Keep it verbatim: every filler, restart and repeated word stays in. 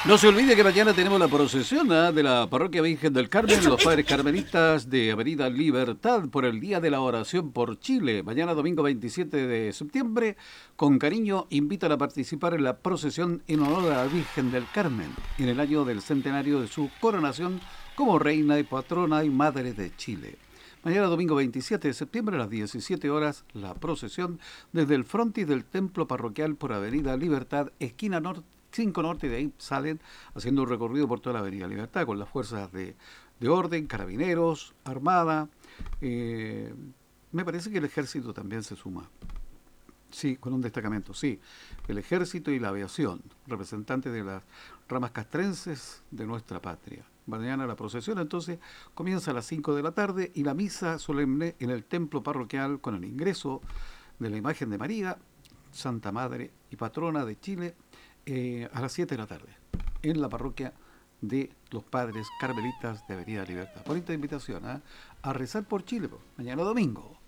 No se olvide que mañana tenemos la procesión, ¿ah?, de la Parroquia Virgen del Carmen, los Padres Carmelitas de Avenida Libertad, por el Día de la Oración por Chile. Mañana domingo veintisiete de septiembre, con cariño invitan a participar en la procesión en honor a la Virgen del Carmen, en el año del centenario de su coronación como reina y patrona y madre de Chile. Mañana domingo veintisiete de septiembre a las diecisiete horas, la procesión desde el frontis del templo parroquial por Avenida Libertad, esquina norte, cinco Norte, y de ahí salen haciendo un recorrido por toda la Avenida Libertad con las fuerzas de, de orden, carabineros, armada. Eh, me parece que el ejército también se suma. Sí, con un destacamento, sí. El ejército y la aviación, representantes de las ramas castrenses de nuestra patria. Mañana la procesión entonces comienza a las cinco de la tarde y la misa solemne en el templo parroquial con el ingreso de la imagen de María, Santa Madre y Patrona de Chile, eh, a las siete de la tarde en la parroquia de los Padres Carmelitas de Avenida Libertad. Por esta invitación, ¿eh?, a rezar por Chile, pues, mañana domingo.